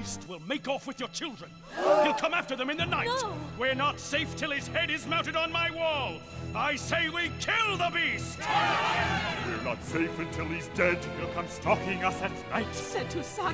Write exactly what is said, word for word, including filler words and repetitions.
beast will make off with your children. He'll come after them in the night. No. We're not safe till his head is mounted on my wall. I say we kill the beast! We're not safe until he's dead. He'll come stalking us at night. Setu Sag